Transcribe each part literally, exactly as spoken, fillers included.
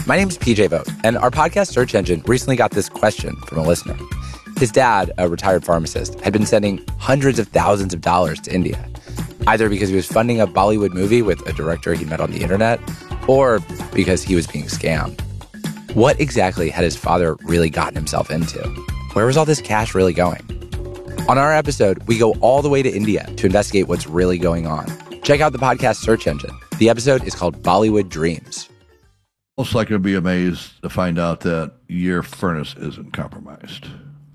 My name's P J Vogt, and our podcast search engine recently got this question from a listener. His dad, a retired pharmacist, had been sending hundreds of thousands of dollars to India, either because he was funding a Bollywood movie with a director he met on the internet, or because he was being scammed. What exactly had his father really gotten himself into? Where was all this cash really going? On our episode, we go all the way to India to investigate what's really going on. Check out the podcast search engine. The episode is called Bollywood Dreams. Most likely to be amazed to find out that your furnace isn't compromised,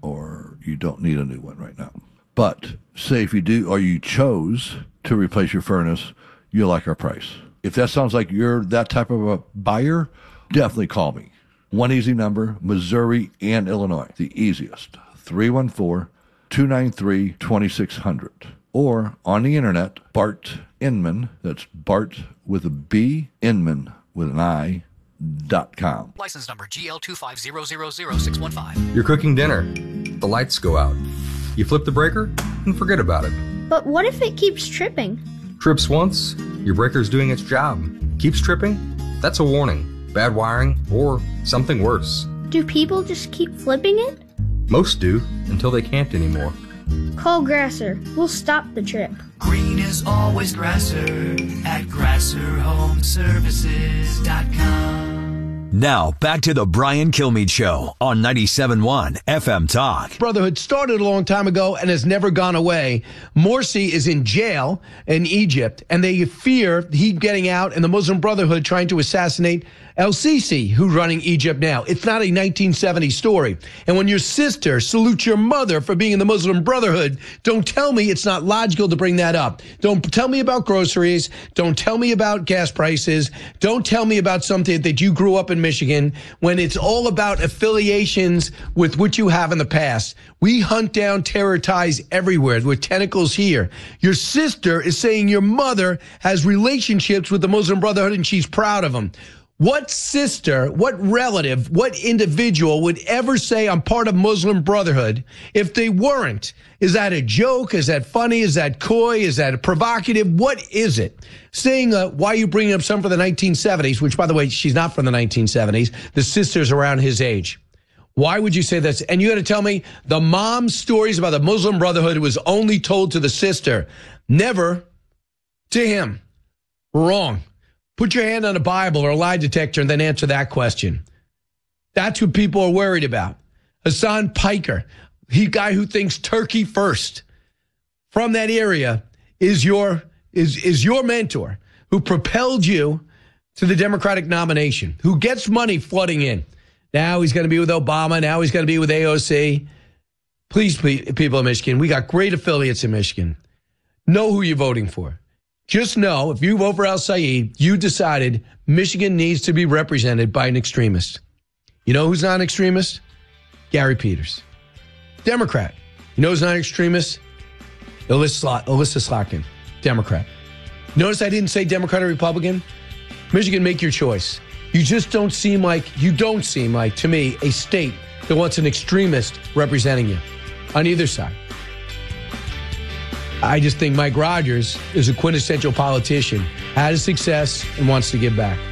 or you don't need a new one right now. But say if you do, or you chose to replace your furnace, you'll like our price. If that sounds like you're that type of a buyer, definitely call me. One easy number, Missouri and Illinois, the easiest, three one four, two nine three, two six zero zero. Or on the internet, Bart Inman, that's Bart with a B, Inman with an I, dot com. License number G L two five zero zero zero six one five. You're cooking dinner. The lights go out. You flip the breaker and forget about it. But what if it keeps tripping? Trips once, your breaker's doing its job. Keeps tripping? That's a warning. Bad wiring or something worse. Do people just keep flipping it? Most do, until they can't anymore. Call Grasser. We'll stop the trip. Green is always Grasser at grasser home services dot com. Now, back to the Brian Kilmeade Show on ninety-seven point one F M Talk. Brotherhood started a long time ago and has never gone away. Morsi is in jail in Egypt, and they fear he getting out and the Muslim Brotherhood trying to assassinate El-Sisi, who's running Egypt now. It's not a nineteen seventies story. And when your sister salutes your mother for being in the Muslim Brotherhood, don't tell me it's not logical to bring that up. Don't tell me about groceries. Don't tell me about gas prices. Don't tell me about something that you grew up in Michigan when it's all about affiliations with what you have in the past. We hunt down terror ties everywhere with tentacles here. Your sister is saying your mother has relationships with the Muslim Brotherhood and she's proud of them. What sister, what relative, what individual would ever say I'm part of Muslim Brotherhood if they weren't? Is that a joke? Is that funny? Is that coy? Is that provocative? What is it? Saying, uh, why are you bringing up some from the nineteen seventies, which, by the way, she's not from the nineteen seventies. The sister's around his age. Why would you say this? And you got to tell me the mom's stories about the Muslim Brotherhood was only told to the sister, never to him. Wrong. Put your hand on a Bible or a lie detector and then answer that question. That's what people are worried about. Hassan Piker, he guy who thinks Turkey first, from that area, is your is is your mentor who propelled you to the Democratic nomination, who gets money flooding in. Now he's going to be with Obama. Now he's going to be with A O C. Please, please, people in Michigan, we got great affiliates in Michigan. Know who you're voting for. Just know, if you vote for El-Sayed, you decided Michigan needs to be represented by an extremist. You know who's not an extremist? Gary Peters. Democrat. You know who's not an extremist? Alyssa Slotkin. Democrat. Notice I didn't say Democrat or Republican? Michigan, make your choice. You just don't seem like, you don't seem like, to me, a state that wants an extremist representing you on either side. I just think Mike Rogers is a quintessential politician, had a success, and wants to give back.